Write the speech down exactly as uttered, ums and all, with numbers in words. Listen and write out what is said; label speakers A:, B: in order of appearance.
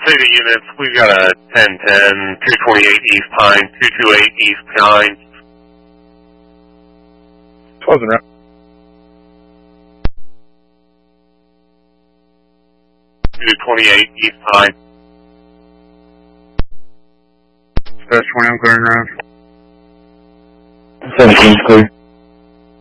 A: Theta units, we've got a ten ten, two twenty-eight East Pine, two twenty-eight East Pine.
B: Closing up.
A: two twenty-eight East Pine.
B: Dash twenty, I'm clearing ground.
C: seventeen, clear.